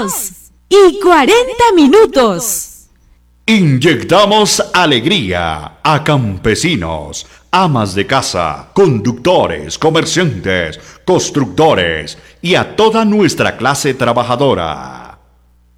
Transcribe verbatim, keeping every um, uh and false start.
dos y cuarenta minutos. Inyectamos alegría a campesinos, amas de casa, conductores, comerciantes, constructores y a toda nuestra clase trabajadora.